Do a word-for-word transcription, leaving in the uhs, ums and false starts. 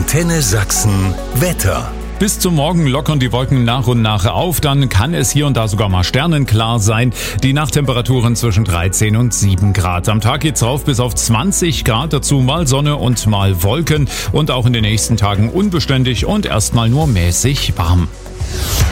Antenne Sachsen Wetter. Bis zum Morgen lockern die Wolken nach und nach auf, dann kann es hier und da sogar mal sternenklar sein. Die Nachttemperaturen zwischen dreizehn und sieben Grad. Am Tag geht's rauf bis auf zwanzig Grad, dazu mal Sonne und mal Wolken und auch in den nächsten Tagen unbeständig und erstmal nur mäßig warm.